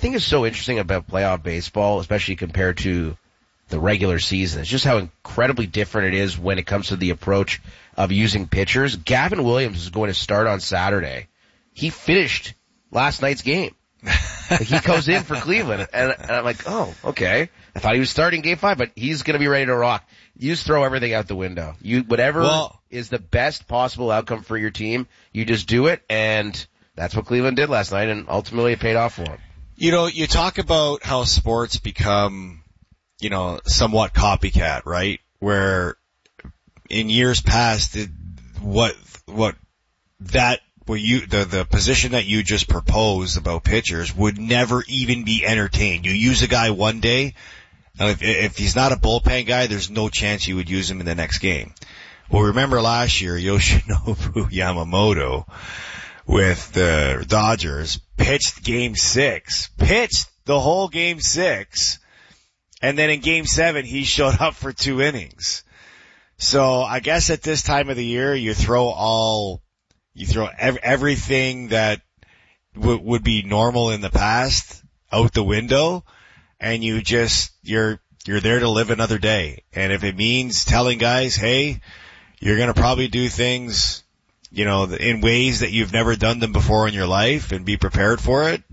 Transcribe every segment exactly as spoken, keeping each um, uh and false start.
think is so interesting about playoff baseball, especially compared to the regular season, is just how incredibly different it is when it comes to the approach of using pitchers. Gavin Williams is going to start on Saturday. He finished last night's game. Like he goes in for Cleveland, and, and I'm like, oh, okay. I thought he was starting game five, but he's going to be ready to rock. You just throw everything out the window. You whatever well, is the best possible outcome for your team, you just do it, and that's what Cleveland did last night, and ultimately it paid off for them. You know, you talk about how sports become, you know, somewhat copycat, right? Where in years past, it, what what that where you the the position that you just proposed about pitchers would never even be entertained. You use a guy one day, and if if he's not a bullpen guy, there's no chance you would use him in the next game. Well, remember last year, Yoshinobu Yamamoto with the Dodgers pitched game six, pitched the whole game six, and then in game seven he showed up for two innings. So I guess at this time of the year you throw all, you throw ev- everything that w- would be normal in the past out the window, and you just, you're, you're there to live another day. And if it means telling guys, hey, you're gonna probably do things, you know, in ways that you've never done them before in your life, and be prepared for it.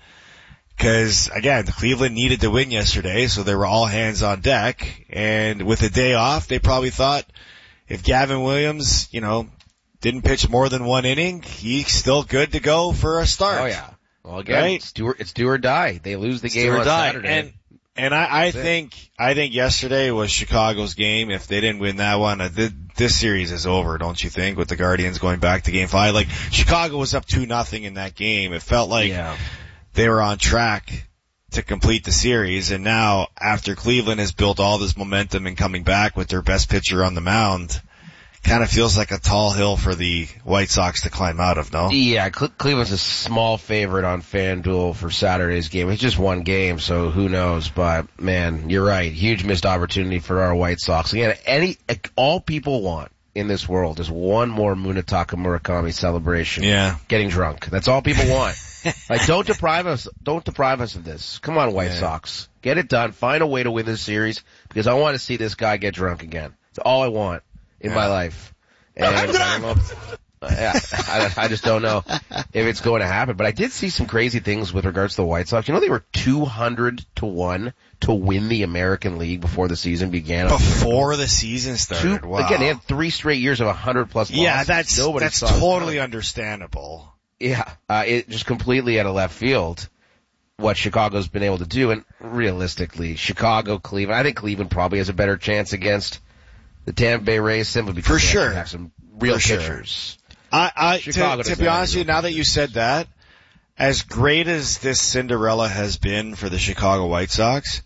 Because, again, Cleveland needed to win yesterday, so they were all hands on deck. And with a day off, they probably thought if Gavin Williams, you know, didn't pitch more than one inning, he's still good to go for a start. Oh, yeah. Well, again, right? it's, do or, it's do or die. They lose the It's game do or on die. Saturday. And, and I, I think, I think yesterday was Chicago's game. If they didn't win that one, uh, th- this series is over, don't you think? With the Guardians going back to game five. Like, Chicago was up two nothing in that game. It felt like yeah. they were on track to complete the series. And now, after Cleveland has built all this momentum and coming back with their best pitcher on the mound, kind of feels like a tall hill for the White Sox to climb out of, no? Yeah, Cle- Cleveland's a small favorite on FanDuel for Saturday's game. It's just one game, so who knows? But, man, you're right. Huge missed opportunity for our White Sox. Again, any all people want in this world is one more Munetaka Murakami celebration. Yeah. Getting drunk. That's all people want. Like, don't deprive us, don't deprive us of this. Come on, White yeah. Sox. Get it done. Find a way to win this series, because I want to see this guy get drunk again. That's all I want in yeah. my life. And I don't know if, yeah, I, I just don't know if it's going to happen. But I did see some crazy things with regards to the White Sox. You know, they were two hundred to one to win the American League before the season began. Before the season started. Two, wow. Again, they had three straight years of one hundred plus losses. Yeah, that's, Nobody that's saw it totally coming. understandable. Yeah, uh, it just completely out of left field what Chicago's been able to do. And realistically, Chicago, Cleveland, I think Cleveland probably has a better chance against the Tampa Bay Rays simply because For they sure. have some real For pitchers. Sure. I, I, Chicago to, to doesn't be have honest with you, real now that pitchers. you said that, as great as this Cinderella has been for the Chicago White Sox,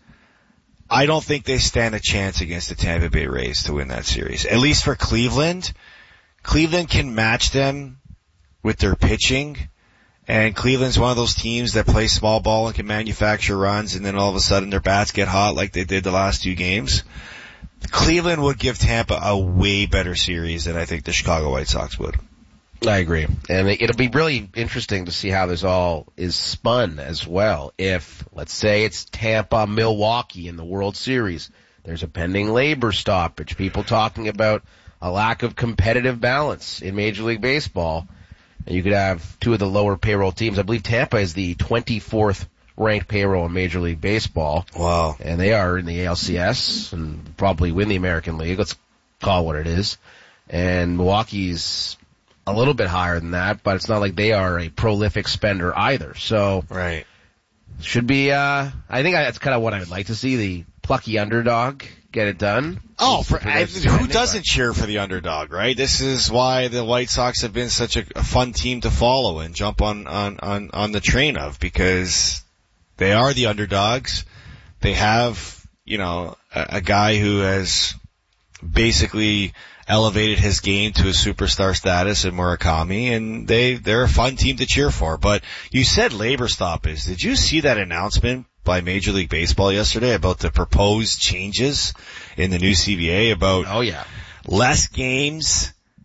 I don't think they stand a chance against the Tampa Bay Rays to win that series. At least for Cleveland. Cleveland can match them with their pitching. And Cleveland's one of those teams that play small ball and can manufacture runs, and then all of a sudden their bats get hot like they did the last two games. Cleveland would give Tampa a way better series than I think the Chicago White Sox would. I agree. And it'll be really interesting to see how this all is spun as well. If, let's say it's Tampa, Milwaukee in the World Series, there's a pending labor stoppage, people talking about a lack of competitive balance in Major League Baseball. And you could have two of the lower payroll teams. I believe Tampa is the twenty-fourth ranked payroll in Major League Baseball. Wow. And they are in the A L C S and probably win the American League. Let's call it what it is. And Milwaukee's a little bit higher than that, but it's not like they are a prolific spender either. So, right. Should be, uh, I think that's kind of what I would like to see, the plucky underdog get it done. Oh, for, I, who doesn't cheer for the underdog, right? This is why the White Sox have been such a, a fun team to follow and jump on, on, on, on the train of, because they are the underdogs. They have, you know, a, a guy who has basically elevated his game to a superstar status in Murakami, and they, they're a fun team to cheer for. But you said labor stoppage. Did you see that announcement by Major League Baseball yesterday about the proposed changes in the new C B A about oh yeah less games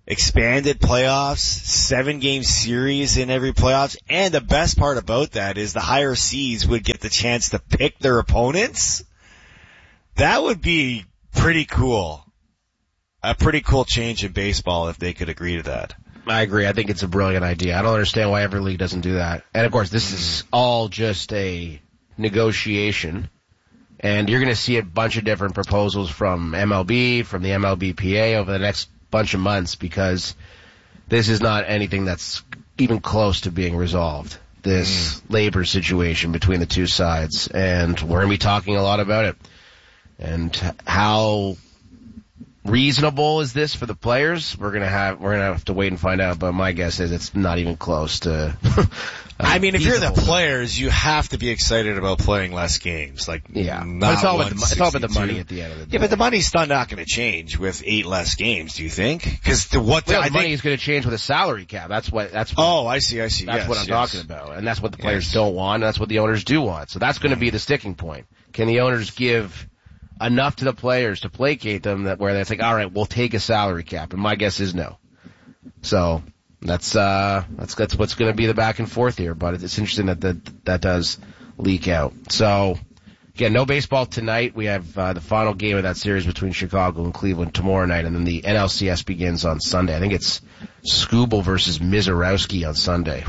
expanded playoffs, seven game series in every playoffs, and the best part about that is the higher seeds would get the chance to pick their opponents. That would be pretty cool. A pretty cool change in baseball if they could agree to that. I agree. I think it's a brilliant idea. I don't understand why every league doesn't do that. And of course, this is all just a negotiation. And you're going to see a bunch of different proposals from M L B, from the M L B P A over the next bunch of months, because this is not anything that's even close to being resolved, this mm. labor situation between the two sides. And we're going to be talking a lot about it. And how reasonable is this for the players? We're gonna have we're gonna have to wait and find out. But my guess is it's not even close to. I mean, if you're the players, you have to be excited about playing less games. Like, yeah, but it's all about the, it's all about the money at the end of the day. Yeah, but the money's still not going to change with eight less games. Do you think? Because the what well, the, the money is going to change with a salary cap. That's what. That's what, oh, I see. I see. That's yes, what I'm yes. talking about, and that's what the players yes. don't want. And that's what the owners do want. So that's going to be the sticking point. Can the owners give enough to the players to placate them that where they think, all right, we'll take a salary cap? And my guess is no. So that's uh that's that's what's going to be the back and forth here. But it's interesting that that that does leak out. So again, no baseball tonight. We have uh, the final game of that series between Chicago and Cleveland tomorrow night, and then the N L C S begins on Sunday. I think it's Skubal versus Mizorowski on Sunday.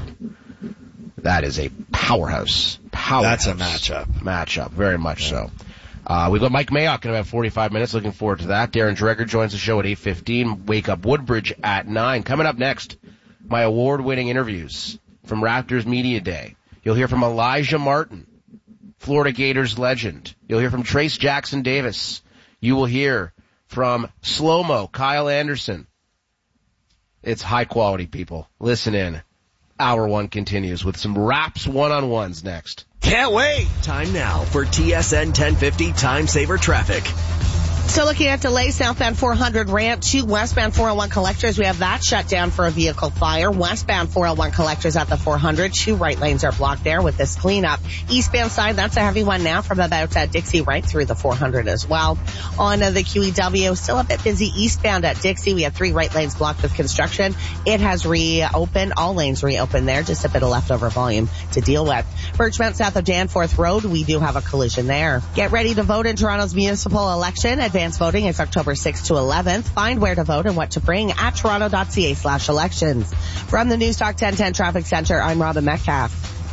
That is a powerhouse. Powerhouse. That's a matchup. Matchup, very much yeah. so. Uh, we've got Mike Mayock in about forty-five minutes. Looking forward to that. Darren Dreger joins the show at eight fifteen. Wake Up Woodbridge at nine. Coming up next, my award-winning interviews from Raptors Media Day. You'll hear from Elijah Martin, Florida Gators legend. You'll hear from Trace Jackson Davis. You will hear from Slow-Mo, Kyle Anderson. It's high quality, people. Listen in. Hour one continues with some Raps one-on-ones next. Can't wait. Time now for T S N ten fifty Time Saver Traffic. Still looking at delays southbound four hundred ramp to westbound four oh one collectors. We have that shut down for a vehicle fire. Westbound four oh one collectors at the four hundred. Two right lanes are blocked there with this cleanup. Eastbound side, that's a heavy one now from about uh, Dixie right through the four hundred as well. On uh, the Q E W, still a bit busy eastbound at Dixie. We have three right lanes blocked with construction. It has reopened. All lanes reopened there. Just a bit of leftover volume to deal with. Birchmount south of Danforth Road, we do have a collision there. Get ready to vote in Toronto's municipal election. Advance voting is October sixth to eleventh. Find where to vote and what to bring at toronto.ca slash elections. From the Newstalk ten ten Traffic Center, I'm Robin Metcalf.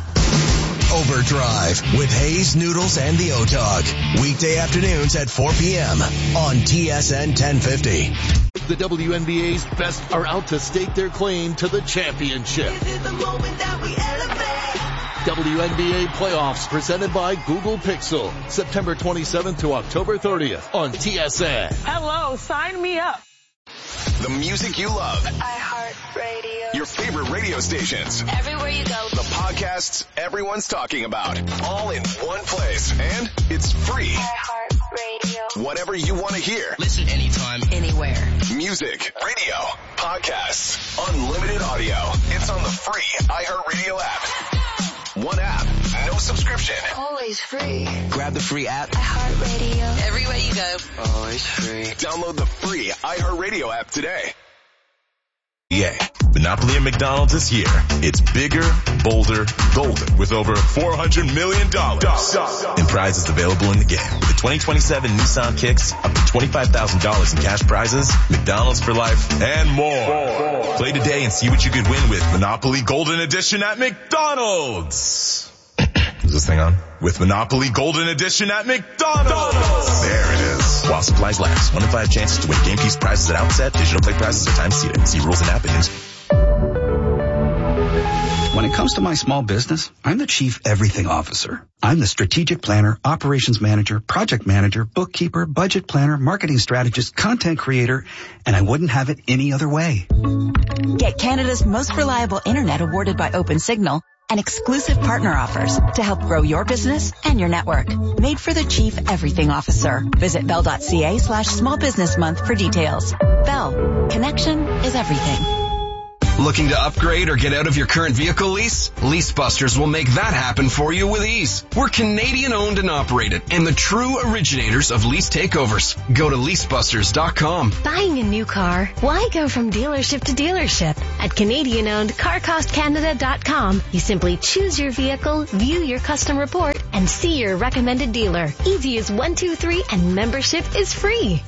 Overdrive with Hayes, Noodles, and the O-Dog. Weekday afternoons at four p.m. on T S N ten fifty. The W N B A's best are out to stake their claim to the championship. This is the moment that we elevate. W N B A playoffs presented by Google Pixel. September twenty-seventh to October thirtieth on T S N. Hello, sign me up. The music you love. iHeartRadio. Your favorite radio stations. Everywhere you go. The podcasts everyone's talking about. All in one place. And it's free. iHeartRadio. Whatever you want to hear. Listen anytime, anywhere. Music, radio, podcasts, unlimited audio. It's on the free iHeartRadio app. One app, no subscription. Always free. Grab the free app. iHeartRadio. Everywhere you go. Always free. Download the free iHeartRadio app today. Yeah, Monopoly at McDonald's is here. It's bigger, bolder, golden with over four hundred million dollars in prizes available in the game. With the twenty twenty-seven Nissan Kicks, up to twenty-five thousand dollars in cash prizes, McDonald's for life, and more. Play today and see what you could win with Monopoly Golden Edition at McDonald's. Is this thing on? With Monopoly Golden Edition at McDonald's. There it is. While supplies last. One in five chances to win game piece prizes at outset. Digital play prizes are time seated. See rules and app and news. When it comes to my small business, I'm the chief everything officer. I'm the strategic planner, operations manager, project manager, bookkeeper, budget planner, marketing strategist, content creator, and I wouldn't have it any other way. Get Canada's most reliable internet awarded by OpenSignal and exclusive partner offers to help grow your business and your network. Made for the Chief Everything Officer. Visit bell.ca slash small business month for details. Bell. Connection is everything. Looking to upgrade or get out of your current vehicle lease? LeaseBusters will make that happen for you with ease. We're Canadian owned and operated and the true originators of lease takeovers. Go to lease busters dot com. Buying a new car? Why go from dealership to dealership? At Canadian owned car cost canada dot com, you simply choose your vehicle, view your custom report, and see your recommended dealer. Easy as one, two, three, and membership is free.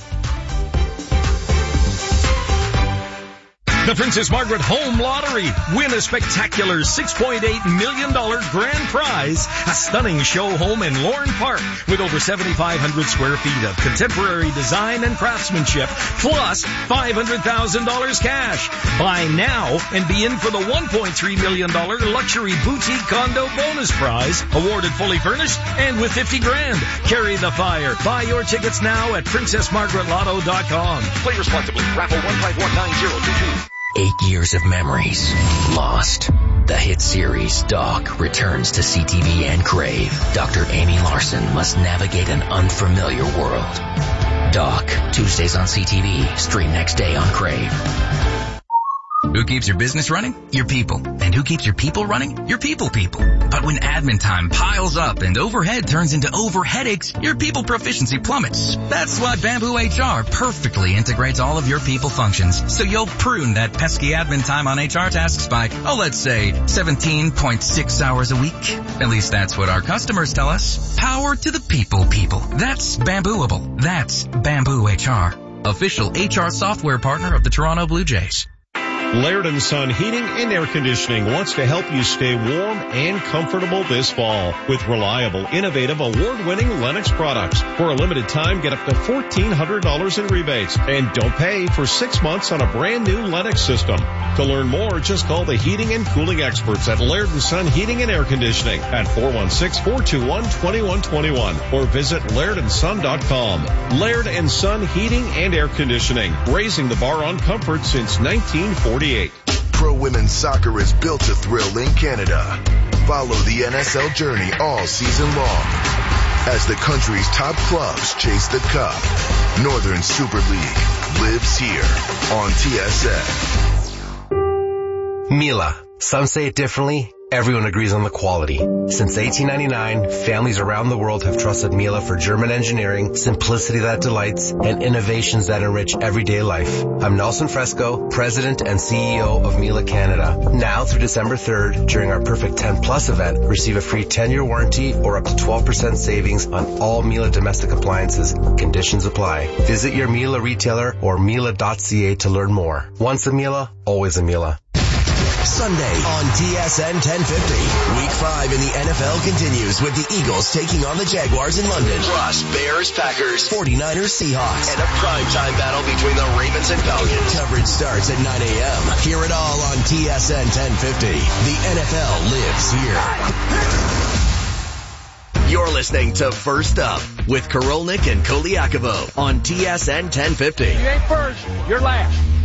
The Princess Margaret Home Lottery. Win a spectacular six point eight million dollars grand prize. A stunning show home in Lorne Park with over seventy-five hundred square feet of contemporary design and craftsmanship, plus five hundred thousand dollars cash. Buy now and be in for the one point three million dollars luxury boutique condo bonus prize, awarded fully furnished and with fifty grand. Carry the fire. Buy your tickets now at princess margaret lotto dot com. Play responsibly. Raffle one five one nine zero two two. Eight years of memories lost. The hit series Doc returns to C T V and Crave. Doctor Amy Larson must navigate an unfamiliar world. Doc, Tuesdays on C T V. Stream next day on Crave. Who keeps your business running? Your people. And who keeps your people running? Your people people. But when admin time piles up and overhead turns into over headaches, your people proficiency plummets. That's why Bamboo H R perfectly integrates all of your people functions, so you'll prune that pesky admin time on H R tasks by, oh, let's say seventeen point six hours a week. At least that's what our customers tell us. Power to the people people. That's Bambooable. That's Bamboo H R. Official H R software partner of the Toronto Blue Jays. Laird and Son Heating and Air Conditioning wants to help you stay warm and comfortable this fall with reliable, innovative, award-winning Lennox products. For a limited time, get up to fourteen hundred dollars in rebates and don't pay for six months on a brand new Lennox system. To learn more, just call the heating and cooling experts at Laird and Son Heating and Air Conditioning at four one six, four two one, two one two one or visit laird and son dot com. Laird and Son Heating and Air Conditioning, raising the bar on comfort since nineteen forty-eight. Pro Women's Soccer is built to thrill in Canada. Follow the N S L journey all season long as the country's top clubs chase the cup. Northern Super League lives here on T S N. Miele. Some say it differently. Everyone agrees on the quality. Since eighteen ninety-nine, families around the world have trusted Miele for German engineering, simplicity that delights, and innovations that enrich everyday life. I'm Nelson Fresco, President and C E O of Miele Canada. Now through December third, during our Perfect ten Plus event, receive a free ten-year warranty or up to twelve percent savings on all Miele domestic appliances. Conditions apply. Visit your Miele retailer or miele dot c a to learn more. Once a Miele, always a Miele. Sunday on T S N ten fifty. Week five in the N F L continues with the Eagles taking on the Jaguars in London. Plus, Bears, Packers, forty-niners, Seahawks, and a primetime battle between the Ravens and Falcons. Coverage starts at nine a.m. Hear it all on T S N ten fifty. The N F L lives here. You're listening to First Up with Korolnik and Koliakovo on T S N ten fifty. You ain't first, you're last.